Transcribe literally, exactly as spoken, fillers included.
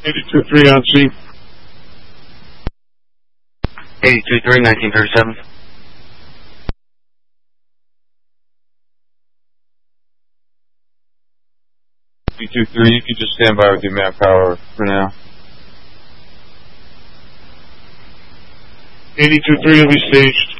eighty-two three on scene. eighty-two three, nineteen thirty-seven. eighty-two three, you can just stand by with your manpower for now. eighty-two three will be staged.